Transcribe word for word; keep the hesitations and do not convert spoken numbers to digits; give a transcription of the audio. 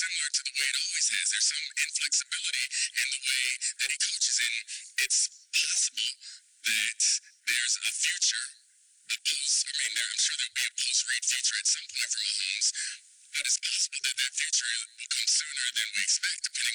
similar to the way it always has. There's some inflexibility in the way that he coaches, and it's possible that there's a future. A post, I mean, there, I'm sure there'll be a post-Reid future at some point for Mahomes, but it's possible that that future will come sooner than we expect, depending